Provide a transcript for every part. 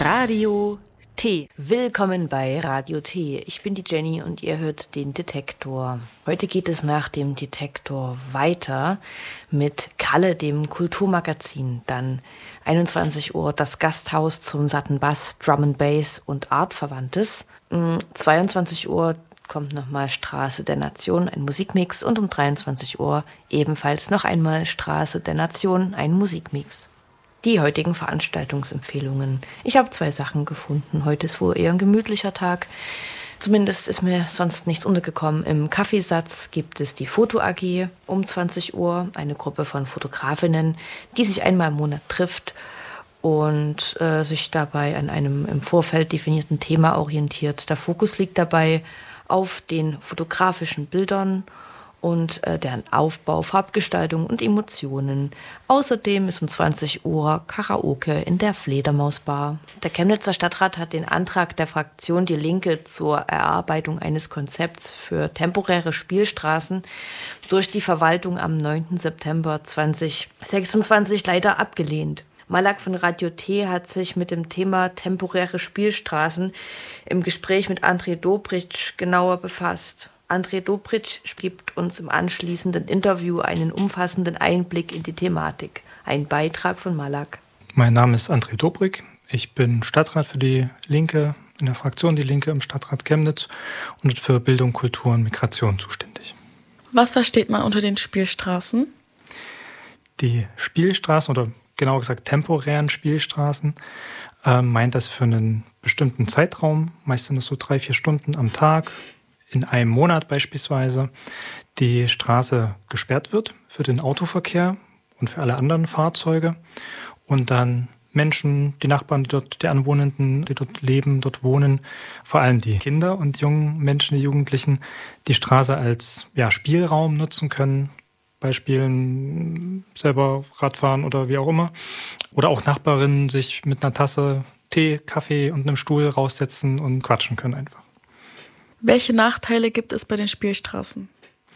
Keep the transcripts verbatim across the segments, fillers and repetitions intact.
Radio T. Willkommen bei Radio T. Ich bin die Jenny und ihr hört den Detektor. Heute geht es nach dem Detektor weiter mit Kalle, dem Kulturmagazin. Dann einundzwanzig Uhr das Gasthaus zum satten Bass, Drum and Bass und Artverwandtes. zweiundzwanzig Uhr kommt nochmal Straße der Nation, ein Musikmix. Und um dreiundzwanzig Uhr ebenfalls noch einmal Straße der Nation, ein Musikmix. Die heutigen Veranstaltungsempfehlungen. Ich habe zwei Sachen gefunden. Heute ist wohl eher ein gemütlicher Tag. Zumindest ist mir sonst nichts untergekommen. Im Kaffeesatz gibt es die Foto A G um zwanzig Uhr. Eine Gruppe von Fotografinnen, die sich einmal im Monat trifft und äh, sich dabei an einem im Vorfeld definierten Thema orientiert. Der Fokus liegt dabei auf den fotografischen Bildern und äh, deren Aufbau, Farbgestaltung und Emotionen. Außerdem ist um zwanzig Uhr Karaoke in der Fledermausbar. Der Chemnitzer Stadtrat hat den Antrag der Fraktion Die Linke zur Erarbeitung eines Konzepts für temporäre Spielstraßen durch die Verwaltung am neunten September zweitausendsechsundzwanzig leider abgelehnt. Malak von Radio T hat sich mit dem Thema temporäre Spielstraßen im Gespräch mit André Dobritsch genauer befasst. André Dobritsch gibt uns im anschließenden Interview einen umfassenden Einblick in die Thematik. Ein Beitrag von Malak. Mein Name ist André Dobritsch. Ich bin Stadtrat für die Linke, in der Fraktion Die Linke im Stadtrat Chemnitz und für Bildung, Kultur und Migration zuständig. Was versteht man unter den Spielstraßen? Die Spielstraßen oder genauer gesagt temporären Spielstraßen äh, meint das für einen bestimmten Zeitraum, meistens so drei, vier Stunden am Tag, in einem Monat beispielsweise, die Straße gesperrt wird für den Autoverkehr und für alle anderen Fahrzeuge und dann Menschen, die Nachbarn, die dort, die Anwohnenden, die dort leben, dort wohnen, vor allem die Kinder und jungen Menschen, die Jugendlichen, die Straße als ja, Spielraum nutzen können, Beispielen selber Radfahren oder wie auch immer. Oder auch Nachbarinnen sich mit einer Tasse Tee, Kaffee und einem Stuhl raussetzen und quatschen können einfach. Welche Nachteile gibt es bei den Spielstraßen?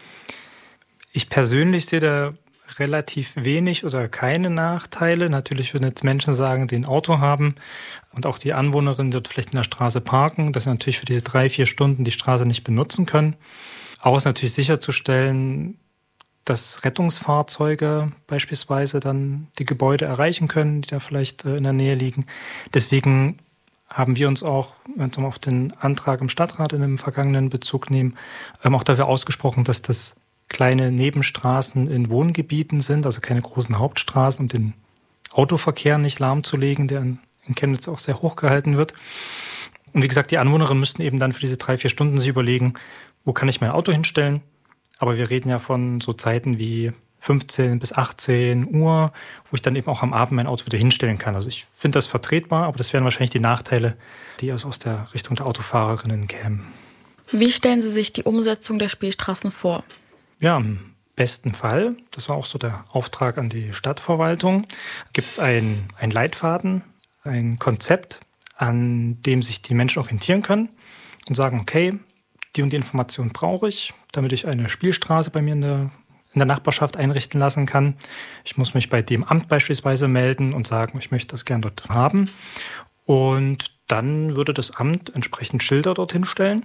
Ich persönlich sehe da relativ wenig oder keine Nachteile. Natürlich würden jetzt Menschen sagen, die ein Auto haben und auch die Anwohnerinnen dort vielleicht in der Straße parken, dass sie natürlich für diese drei, vier Stunden die Straße nicht benutzen können. Auch ist natürlich sicherzustellen, dass Rettungsfahrzeuge beispielsweise dann die Gebäude erreichen können, die da vielleicht in der Nähe liegen. Deswegen haben wir uns auch, wenn wir auf den Antrag im Stadtrat in dem vergangenen Bezug nehmen, auch dafür ausgesprochen, dass das kleine Nebenstraßen in Wohngebieten sind, also keine großen Hauptstraßen, um den Autoverkehr nicht lahmzulegen, der in Chemnitz auch sehr hoch gehalten wird. Und wie gesagt, die Anwohnerinnen müssten eben dann für diese drei, vier Stunden sich überlegen, wo kann ich mein Auto hinstellen? Aber wir reden ja von so Zeiten wie fünfzehn bis achtzehn Uhr, wo ich dann eben auch am Abend mein Auto wieder hinstellen kann. Also ich finde das vertretbar, aber das wären wahrscheinlich die Nachteile, die also aus der Richtung der Autofahrerinnen kämen. Wie stellen Sie sich die Umsetzung der Spielstraßen vor? Ja, im besten Fall, das war auch so der Auftrag an die Stadtverwaltung, gibt es ein, ein Leitfaden, ein Konzept, an dem sich die Menschen orientieren können und sagen, okay, die und die Information brauche ich, damit ich eine Spielstraße bei mir in der in der Nachbarschaft einrichten lassen kann. Ich muss mich bei dem Amt beispielsweise melden und sagen, ich möchte das gern dort haben. Und dann würde das Amt entsprechend Schilder dorthin stellen.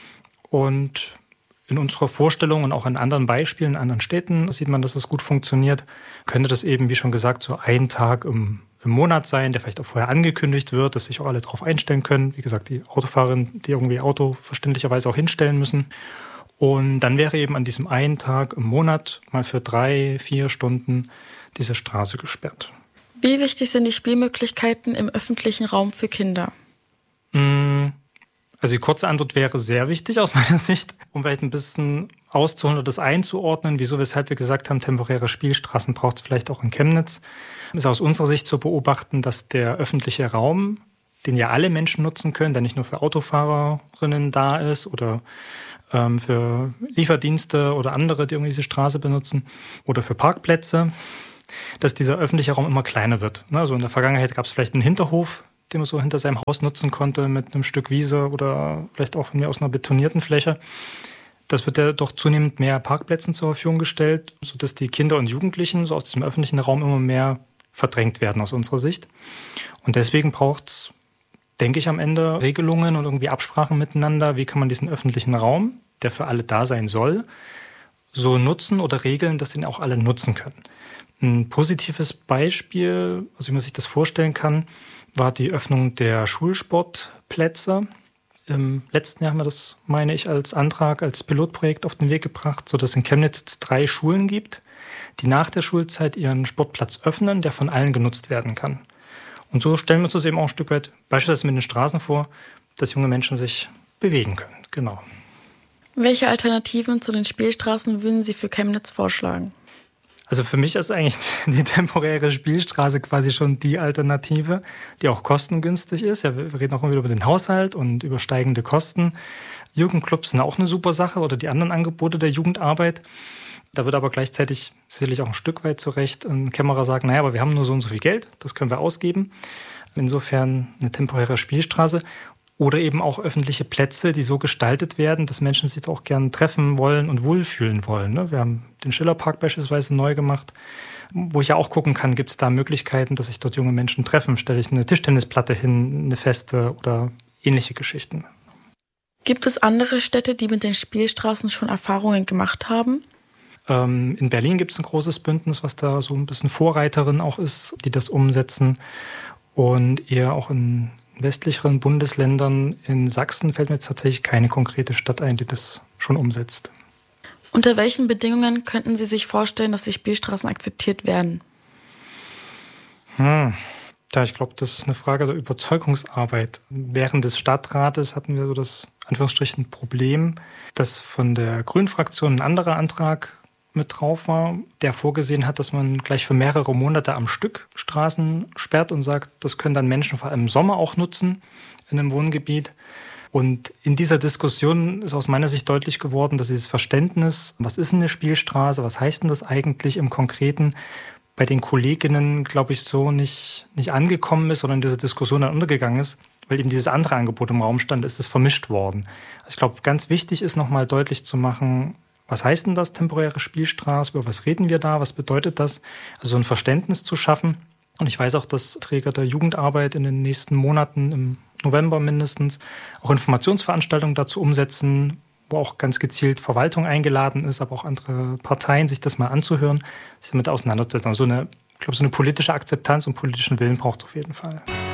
Und in unserer Vorstellung und auch in anderen Beispielen, in anderen Städten sieht man, dass das gut funktioniert. Könnte das eben, wie schon gesagt, so ein Tag im, im Monat sein, der vielleicht auch vorher angekündigt wird, dass sich auch alle darauf einstellen können. Wie gesagt, die Autofahrerinnen, die irgendwie Auto verständlicherweise auch hinstellen müssen. Und dann wäre eben an diesem einen Tag im Monat mal für drei, vier Stunden diese Straße gesperrt. Wie wichtig sind die Spielmöglichkeiten im öffentlichen Raum für Kinder? Also die kurze Antwort wäre sehr wichtig aus meiner Sicht, um vielleicht ein bisschen auszuholen oder das einzuordnen, wieso, weshalb wir gesagt haben, temporäre Spielstraßen braucht es vielleicht auch in Chemnitz. Ist aus unserer Sicht zu beobachten, dass der öffentliche Raum, den ja alle Menschen nutzen können, der nicht nur für Autofahrerinnen da ist oder für Lieferdienste oder andere, die irgendwie diese Straße benutzen oder für Parkplätze, dass dieser öffentliche Raum immer kleiner wird. Also in der Vergangenheit gab es vielleicht einen Hinterhof, den man so hinter seinem Haus nutzen konnte mit einem Stück Wiese oder vielleicht auch von mir aus einer betonierten Fläche. Das wird ja doch zunehmend mehr Parkplätzen zur Verfügung gestellt, sodass die Kinder und Jugendlichen so aus diesem öffentlichen Raum immer mehr verdrängt werden aus unserer Sicht. Und deswegen braucht es denke ich, am Ende Regelungen und irgendwie Absprachen miteinander. Wie kann man diesen öffentlichen Raum, der für alle da sein soll, so nutzen oder regeln, dass den auch alle nutzen können? Ein positives Beispiel, also wie man sich das vorstellen kann, war die Öffnung der Schulsportplätze. Im letzten Jahr haben wir das, meine ich, als Antrag, als Pilotprojekt auf den Weg gebracht, sodass es in Chemnitz jetzt drei Schulen gibt, die nach der Schulzeit ihren Sportplatz öffnen, der von allen genutzt werden kann. Und so stellen wir uns das eben auch ein Stück weit beispielsweise mit den Straßen vor, dass junge Menschen sich bewegen können. Genau. Welche Alternativen zu den Spielstraßen würden Sie für Chemnitz vorschlagen? Also für mich ist eigentlich die temporäre Spielstraße quasi schon die Alternative, die auch kostengünstig ist. Ja, wir reden auch immer wieder über den Haushalt und über steigende Kosten. Jugendclubs sind auch eine super Sache oder die anderen Angebote der Jugendarbeit. Da wird aber gleichzeitig sicherlich auch ein Stück weit zu Recht ein Kämmerer sagen, naja, aber wir haben nur so und so viel Geld, das können wir ausgeben. Insofern eine temporäre Spielstraße oder eben auch öffentliche Plätze, die so gestaltet werden, dass Menschen sich auch gern treffen wollen und wohlfühlen wollen. Wir haben den Schillerpark beispielsweise neu gemacht, wo ich ja auch gucken kann, gibt es da Möglichkeiten, dass sich dort junge Menschen treffen? Stelle ich eine Tischtennisplatte hin, eine Feste oder ähnliche Geschichten. Gibt es andere Städte, die mit den Spielstraßen schon Erfahrungen gemacht haben? In Berlin gibt es ein großes Bündnis, was da so ein bisschen Vorreiterin auch ist, die das umsetzen. Und eher auch in westlicheren Bundesländern, in Sachsen fällt mir jetzt tatsächlich keine konkrete Stadt ein, die das schon umsetzt. Unter welchen Bedingungen könnten Sie sich vorstellen, dass die Spielstraßen akzeptiert werden? Hm. Ja, ich glaube, das ist eine Frage der Überzeugungsarbeit. Während des Stadtrates hatten wir so das Anführungsstrichen Problem, dass von der Grünen-Fraktion ein anderer Antrag mit drauf war, der vorgesehen hat, dass man gleich für mehrere Monate am Stück Straßen sperrt und sagt, das können dann Menschen vor allem im Sommer auch nutzen in einem Wohngebiet. Und in dieser Diskussion ist aus meiner Sicht deutlich geworden, dass dieses Verständnis, was ist denn eine Spielstraße, was heißt denn das eigentlich im Konkreten, bei den Kolleginnen, glaube ich, so nicht, nicht angekommen ist, sondern in dieser Diskussion dann untergegangen ist, weil eben dieses andere Angebot im Raum stand, ist das vermischt worden. Also ich glaube, ganz wichtig ist nochmal deutlich zu machen, was heißt denn das, temporäre Spielstraße? Über was reden wir da? Was bedeutet das? Also so ein Verständnis zu schaffen. Und ich weiß auch, dass Träger der Jugendarbeit in den nächsten Monaten, im November mindestens, auch Informationsveranstaltungen dazu umsetzen, wo auch ganz gezielt Verwaltung eingeladen ist, aber auch andere Parteien, sich das mal anzuhören, sich damit auseinanderzusetzen. Also so eine, ich glaube, so eine politische Akzeptanz und politischen Willen braucht es auf jeden Fall.